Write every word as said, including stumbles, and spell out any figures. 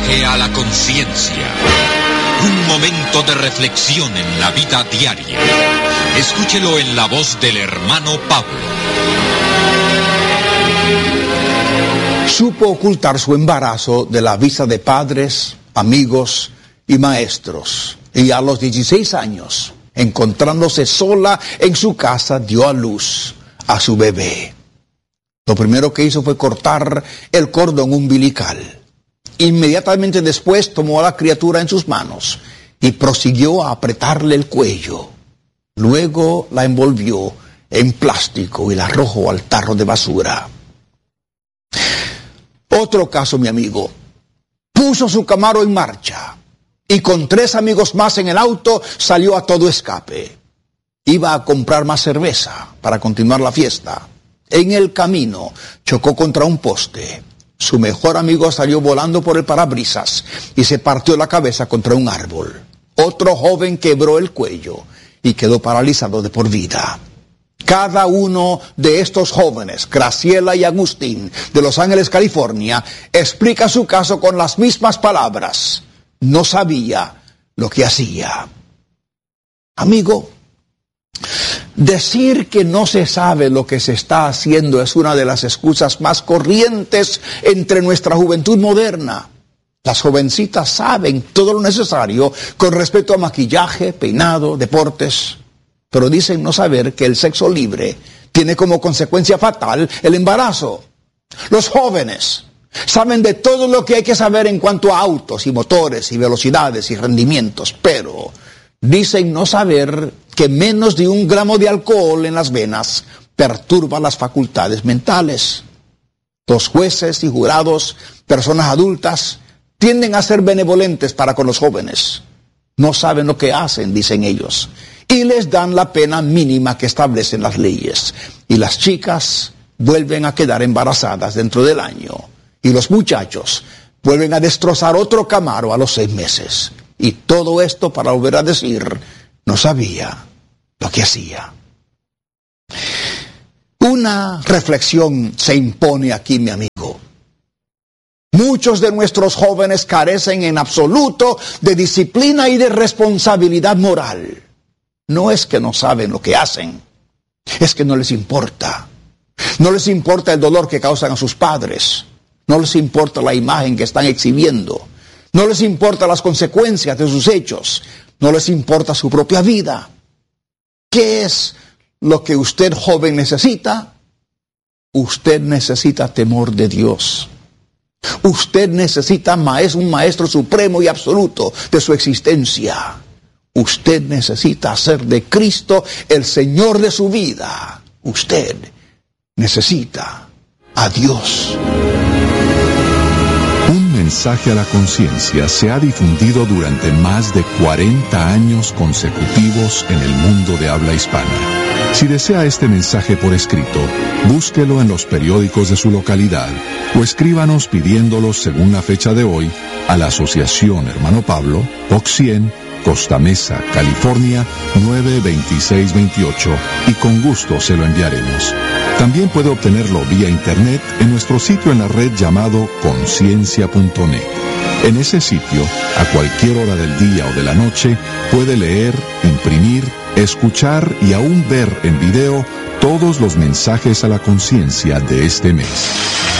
mensaje a la conciencia. Un momento de reflexión en la vida diaria. Escúchelo en la voz del hermano Pablo. Supo ocultar su embarazo de la vista de padres, amigos y maestros. Y a los dieciséis años, encontrándose sola en su casa, dio a luz a su bebé. Lo primero que hizo fue cortar el cordón umbilical. Inmediatamente después tomó a la criatura en sus manos y prosiguió a apretarle el cuello. Luego la envolvió en plástico y la arrojó al tarro de basura. Otro caso, mi amigo. Puso su Camaro en marcha y con tres amigos más en el auto salió a todo escape. Iba a comprar más cerveza para continuar la fiesta. En el camino chocó contra un poste. Su mejor amigo salió volando por el parabrisas y se partió la cabeza contra un árbol. Otro joven quebró el cuello y quedó paralizado de por vida. Cada uno de estos jóvenes, Graciela y Agustín, de Los Ángeles, California, explica su caso con las mismas palabras. No sabía lo que hacía. Amigo, decir que no se sabe lo que se está haciendo es una de las excusas más corrientes entre nuestra juventud moderna. Las jovencitas saben todo lo necesario con respecto a maquillaje, peinado, deportes, pero dicen no saber que el sexo libre tiene como consecuencia fatal el embarazo. Los jóvenes saben de todo lo que hay que saber en cuanto a autos y motores y velocidades y rendimientos, pero dicen no saber que menos de un gramo de alcohol en las venas perturba las facultades mentales. Los jueces y jurados, personas adultas, tienden a ser benevolentes para con los jóvenes. No saben lo que hacen, dicen ellos, y les dan la pena mínima que establecen las leyes. Y las chicas vuelven a quedar embarazadas dentro del año. Y los muchachos vuelven a destrozar otro Camaro a los seis meses. Y todo esto para volver a decir, no sabía lo que hacía. Una reflexión se impone aquí, mi amigo. Muchos de nuestros jóvenes carecen en absoluto de disciplina y de responsabilidad moral. No es que no saben lo que hacen, es que no les importa. No les importa el dolor que causan a sus padres. No les importa la imagen que están exhibiendo. No les importa las consecuencias de sus hechos. No les importa su propia vida. ¿Qué es lo que usted, joven, necesita? Usted necesita temor de Dios. Usted necesita un maestro supremo y absoluto de su existencia. Usted necesita hacer de Cristo el Señor de su vida. Usted necesita a Dios. Un mensaje a la conciencia se ha difundido durante más de cuarenta años consecutivos en el mundo de habla hispana. Si desea este mensaje por escrito, búsquelo en los periódicos de su localidad o escríbanos pidiéndolo según la fecha de hoy a la Asociación Hermano Pablo, Box cien, Costa Mesa, California, nueve veintiséis veintiocho, y con gusto se lo enviaremos. También puede obtenerlo vía internet en nuestro sitio en la red llamado conciencia punto net. En ese sitio, a cualquier hora del día o de la noche, puede leer, imprimir, escuchar y aún ver en video todos los mensajes a la conciencia de este mes.